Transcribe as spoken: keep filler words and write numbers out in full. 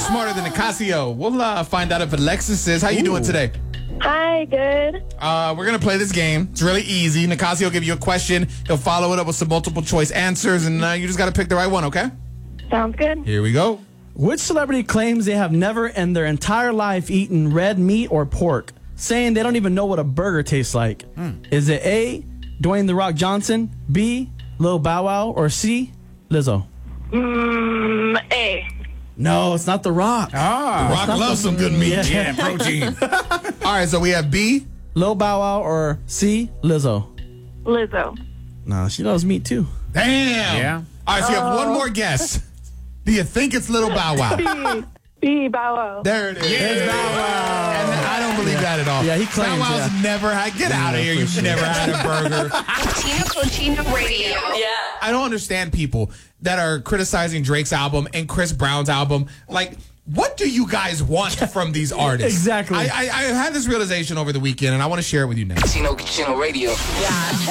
smarter than Nicasio. We'll uh, find out if Alexis is. How you Ooh. doing today? Hi, good. Uh, we're going to play this game. It's really easy. Nicasio will give you a question. He'll follow it up with some multiple choice answers, and uh, you just got to pick the right one, okay? Sounds good. Here we go. Which celebrity claims they have never in their entire life eaten red meat or pork, saying they don't even know what a burger tastes like? Mm. Is it A, Dwayne The Rock Johnson, B, Lil Bow Wow, or C, Lizzo? Mm, A. No, it's not The Rock. Ah, The Rock loves some good meat. Yeah, yeah protein. All right, so we have B, Lil Bow Wow, or C, Lizzo? Lizzo. No, she loves meat too. Damn. Yeah. All right, so you have one more guess. Do you think it's Little Bow Wow? B. B. Bow Wow. There it is. Yeah. It's Bow Wow. And I don't believe yeah. that at all. Yeah, he claims. Bow Wow's yeah. never had. Get yeah, out of here. You've sure. never had a burger. Tina Cochino Radio. Yeah. I don't understand people that are criticizing Drake's album and Chris Brown's album. Like, what do you guys want from these artists? Exactly. I, I, I had this realization over the weekend, and I want to share it with you now. Tina Cochino Radio. Yeah.